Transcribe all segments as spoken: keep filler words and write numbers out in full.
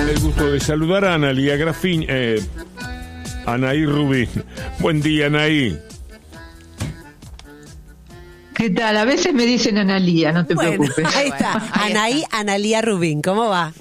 el gusto de saludar a Analía Grafín, eh, Anaí Rubín. Buen día, Anaí. ¿Qué tal? A veces me dicen Analía, no te bueno, preocupes. Ahí está, Anaí, Analía Rubín, ¿cómo va?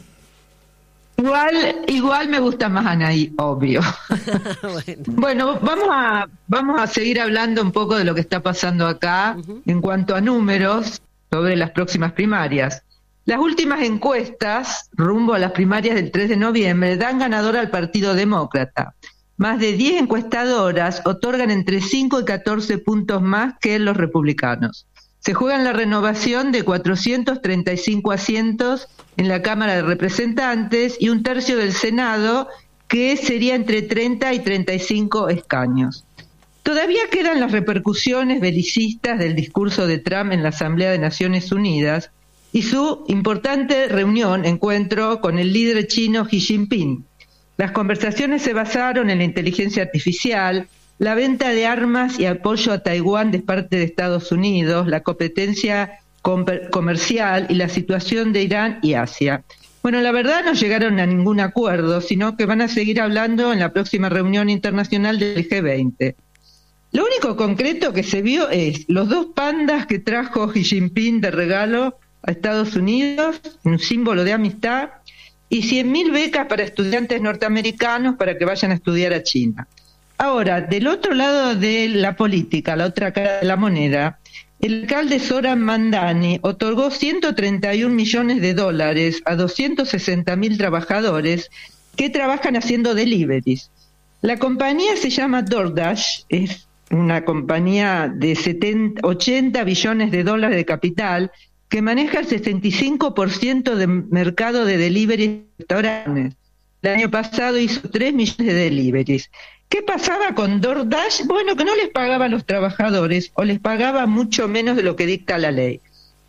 Igual, igual me gusta más Anaí, obvio. bueno, bueno, vamos a, vamos a seguir hablando un poco de lo que está pasando acá uh-huh. en cuanto a números sobre las próximas primarias. Las últimas encuestas, rumbo a las primarias del tres de noviembre, dan ganador al Partido Demócrata. Más de diez encuestadoras otorgan entre cinco y catorce puntos más que los republicanos. Se juega en la renovación de cuatrocientos treinta y cinco asientos en la Cámara de Representantes y un tercio del Senado, que sería entre treinta y treinta y cinco escaños. Todavía quedan las repercusiones belicistas del discurso de Trump en la Asamblea de Naciones Unidas y su importante reunión, encuentro con el líder chino Xi Jinping. Las conversaciones se basaron en la inteligencia artificial, la venta de armas y apoyo a Taiwán de parte de Estados Unidos, la competencia comercial y la situación de Irán y Asia. Bueno, la verdad no llegaron a ningún acuerdo, sino que van a seguir hablando en la próxima reunión internacional del G veinte. Lo único concreto que se vio es los dos pandas que trajo Xi Jinping de regalo a Estados Unidos, un símbolo de amistad, y cien mil becas para estudiantes norteamericanos para que vayan a estudiar a China. Ahora, del otro lado de la política, la otra cara de la moneda, el alcalde Zoran Mamdani otorgó ciento treinta y un millones de dólares a doscientos sesenta mil trabajadores que trabajan haciendo deliveries. La compañía se llama DoorDash, es una compañía de setenta, ochenta billones de dólares de capital que maneja el sesenta y cinco por ciento del mercado de deliveries de restaurantes. El año pasado hizo tres millones de deliveries. ¿Qué pasaba con DoorDash? Bueno, que no les pagaba a los trabajadores o les pagaba mucho menos de lo que dicta la ley.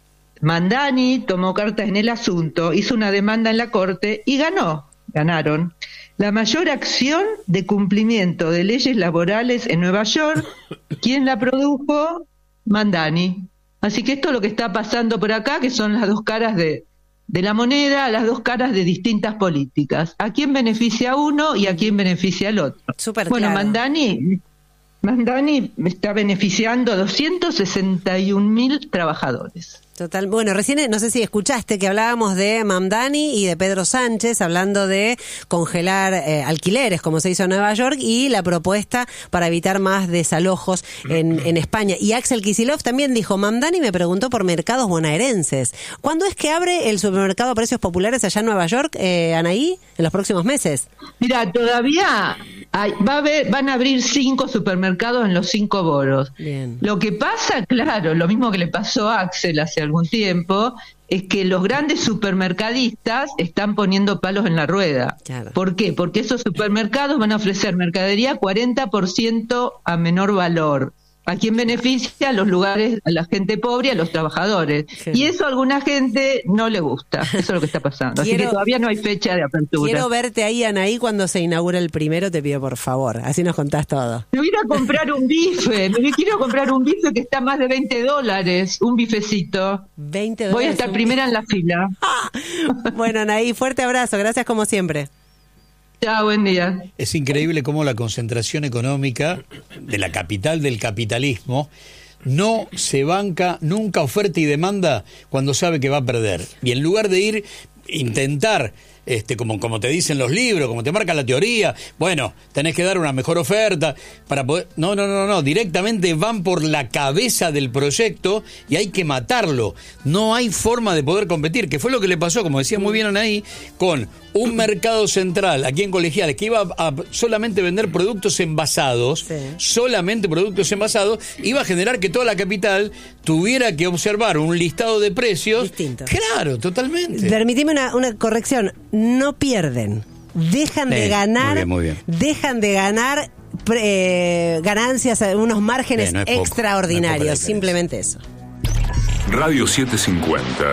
Mamdani tomó cartas en el asunto, hizo una demanda en la corte y ganó, ganaron. La mayor acción de cumplimiento de leyes laborales en Nueva York, ¿quién la produjo? Mamdani. Así que esto es lo que está pasando por acá, que son las dos caras de, de la moneda, las dos caras de distintas políticas. ¿A quién beneficia uno y a quién beneficia el otro? Súper bueno, claro. Mamdani, Mamdani está beneficiando a doscientos sesenta y un mil trabajadores. Total. Bueno, recién no sé si escuchaste que hablábamos de Mamdani y de Pedro Sánchez, hablando de congelar eh, alquileres, como se hizo en Nueva York, y la propuesta para evitar más desalojos en, en España. Y Axel Kicillof también dijo, Mamdani me preguntó por mercados bonaerenses. ¿Cuándo es que abre el supermercado a precios populares allá en Nueva York, eh, Anaí, en los próximos meses? Mira, todavía hay, va a haber, van a abrir cinco supermercados en los cinco boroughs. Bien. Lo que pasa, claro, lo mismo que le pasó a Axel hace algún tiempo, es que los grandes supermercadistas están poniendo palos en la rueda. Claro. ¿Por qué? Porque esos supermercados van a ofrecer mercadería cuarenta por ciento a menor valor. ¿A quién beneficia? A los lugares, a la gente pobre y a los trabajadores. Sí. Y eso a alguna gente no le gusta. Eso es lo que está pasando. Quiero, Así que todavía no hay fecha de apertura. Quiero verte ahí, Anaí, cuando se inaugura el primero, te pido por favor. Así nos contás todo. Me voy a ir a comprar un bife. Me quiero comprar un bife que está más de veinte dólares. Un bifecito. veinte dólares. Voy a estar primera en la fila. Bueno, Anaí, fuerte abrazo. Gracias como siempre. Chao, buen día. Es increíble cómo la concentración económica de la capital del capitalismo no se banca nunca oferta y demanda cuando sabe que va a perder. Y en lugar de ir, intentar, este, como, como te dicen los libros, como te marca la teoría, bueno, tenés que dar una mejor oferta para poder... No, no, no, no, directamente van por la cabeza del proyecto y hay que matarlo. No hay forma de poder competir, que fue lo que le pasó, como decía muy bien Anaí, con un mercado central aquí en Colegiales que iba a solamente vender productos envasados, sí. solamente productos envasados, iba a generar que toda la capital tuviera que observar un listado de precios. Distinto. Claro, totalmente. Permitime una, una corrección, no pierden, dejan de eh, ganar, muy bien, muy bien. dejan de ganar eh, ganancias, unos márgenes eh, no es extraordinarios, poco, no es simplemente eso. Radio setecientos cincuenta.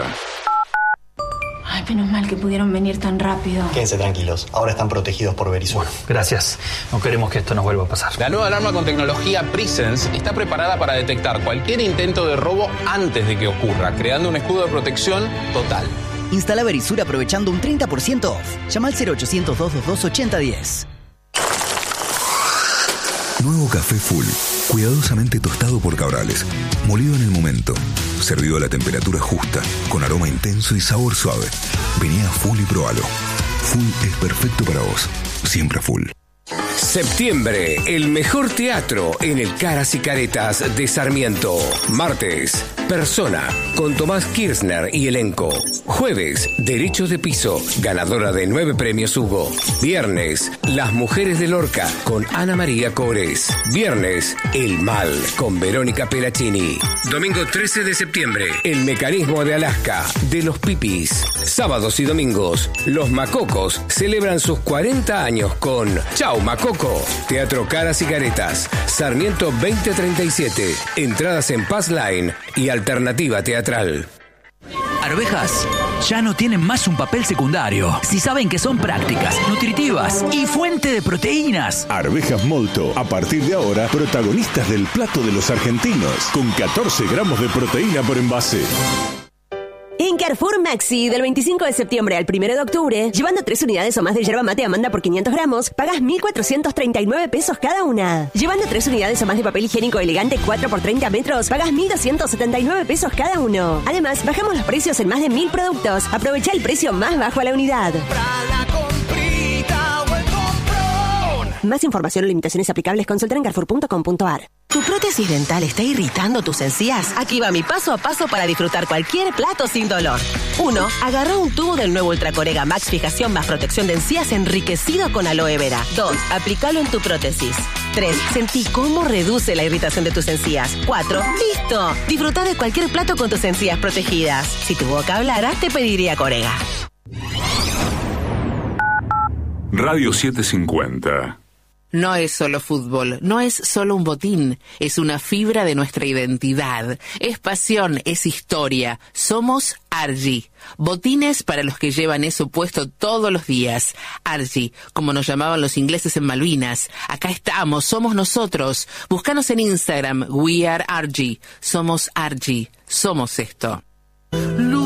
Ay, menos mal que pudieron venir tan rápido. Quédense tranquilos, ahora están protegidos por Verizon. Bueno, gracias. No queremos que esto nos vuelva a pasar. La nueva alarma con tecnología Presence está preparada para detectar cualquier intento de robo antes de que ocurra, creando un escudo de protección total. Instala Verisur aprovechando un treinta por ciento off. Llama al cero ochocientos, doscientos veintidós, ochenta diez. Nuevo café Full, cuidadosamente tostado por Cabrales, molido en el momento, servido a la temperatura justa, con aroma intenso y sabor suave. Vení a Full y probalo. Full es perfecto para vos, siempre Full. Septiembre, el mejor teatro en el Caras y Caretas de Sarmiento. Martes, Persona, con Tomás Kirchner y elenco. Jueves, Derechos de Piso, ganadora de nueve premios Hugo. Viernes, Las Mujeres de Lorca, con Ana María Cores. Viernes, El Mal, con Verónica Peraccini. Domingo trece de septiembre, El Mecanismo de Alaska, de los Pipis. Sábados y domingos, Los Macocos celebran sus cuarenta años con Chau Macoco. Teatro Caras y Caretas, Sarmiento veinte treinta y siete. Entradas en Pass Line y Alternativa Teatral. Arvejas ya no tienen más un papel secundario. Si saben que son prácticas, nutritivas y fuente de proteínas. Arvejas Molto, a partir de ahora, protagonistas del plato de los argentinos, con catorce gramos de proteína por envase. En Carrefour Maxi, del veinticinco de septiembre al primero de octubre, llevando tres unidades o más de yerba mate Amanda por quinientos gramos, pagas mil cuatrocientos treinta y nueve pesos cada una. Llevando tres unidades o más de papel higiénico elegante cuatro por treinta metros, pagas mil doscientos setenta y nueve pesos cada uno. Además, bajamos los precios en más de mil productos. Aprovecha el precio más bajo a la unidad. Más información o limitaciones aplicables, consulta en carrefour punto com punto a r. ¿Tu prótesis dental está irritando tus encías? Aquí va mi paso a paso para disfrutar cualquier plato sin dolor. uno. Agarra un tubo del nuevo Ultracorega Max Fijación más protección de encías enriquecido con aloe vera. dos. Aplícalo en tu prótesis. tres. Sentí cómo reduce la irritación de tus encías. cuatro. ¡Listo! Disfruta de cualquier plato con tus encías protegidas. Si tu boca hablara, te pediría Corega. Radio setecientos cincuenta. No es solo fútbol, no es solo un botín, es una fibra de nuestra identidad, es pasión, es historia. Somos Argy, botines para los que llevan eso puesto todos los días. Argy, como nos llamaban los ingleses en Malvinas. Acá estamos, somos nosotros. Búscanos en Instagram, We Are Argy. Somos Argy, somos esto.